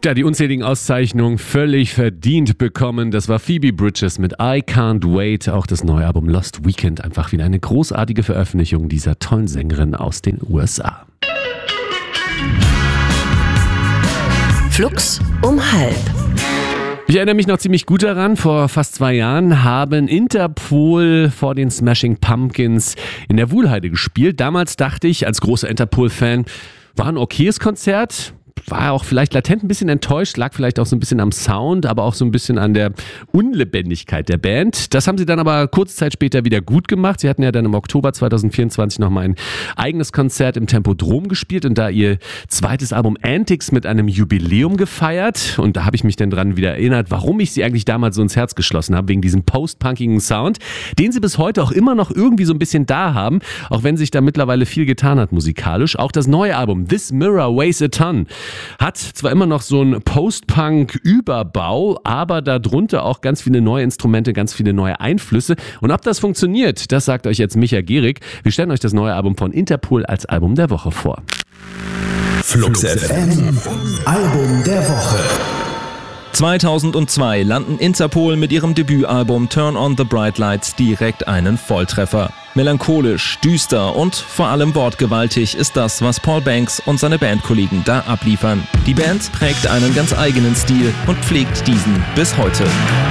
Ja, die unzähligen Auszeichnungen völlig verdient bekommen. Das war Phoebe Bridgers mit I Can't Wait. Auch das neue Album Lost Weekend. Einfach wieder eine großartige Veröffentlichung dieser tollen Sängerin aus den USA. Flux um 12:30. Ich erinnere mich noch ziemlich gut daran, vor fast 2 Jahren haben Interpol vor den Smashing Pumpkins in der Wuhlheide gespielt. Damals dachte ich, als großer Interpol-Fan, war ein okayes Konzert. War auch vielleicht latent ein bisschen enttäuscht, lag vielleicht auch so ein bisschen am Sound, aber auch so ein bisschen an der Unlebendigkeit der Band. Das haben sie dann aber kurze Zeit später wieder gut gemacht. Sie hatten ja dann im Oktober 2024 nochmal ein eigenes Konzert im Tempodrom gespielt und da ihr zweites Album Antics mit einem Jubiläum gefeiert. Und da habe ich mich dann dran wieder erinnert, warum ich sie eigentlich damals so ins Herz geschlossen habe, wegen diesem post-punkigen Sound, den sie bis heute auch immer noch irgendwie so ein bisschen da haben, auch wenn sich da mittlerweile viel getan hat musikalisch. Auch das neue Album This Mirror Weighs a Ton hat zwar immer noch so einen Post-Punk-Überbau, aber darunter auch ganz viele neue Instrumente, ganz viele neue Einflüsse. Und ob das funktioniert, das sagt euch jetzt Micha Gehrig. Wir stellen euch das neue Album von Interpol als Album der Woche vor. Flux FM, Album der Woche. 2002 landen Interpol mit ihrem Debütalbum Turn on the Bright Lights direkt einen Volltreffer. Melancholisch, düster und vor allem wortgewaltig ist das, was Paul Banks und seine Bandkollegen da abliefern. Die Band prägt einen ganz eigenen Stil und pflegt diesen bis heute.